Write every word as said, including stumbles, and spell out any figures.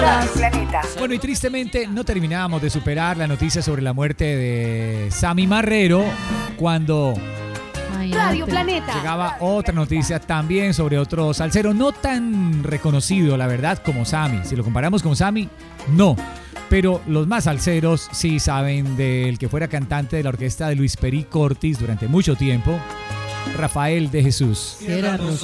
Planeta. Bueno, y tristemente no terminábamos de superar la noticia sobre la muerte de Sammy Marrero cuando Radio Planeta. llegaba otra noticia también sobre otro salsero no tan reconocido, la verdad, como Sammy. Si lo comparamos con Sammy, no. Pero los más salseros sí saben del que fuera cantante de la orquesta de Luis Perí Cortis durante mucho tiempo, Rafael de Jesús.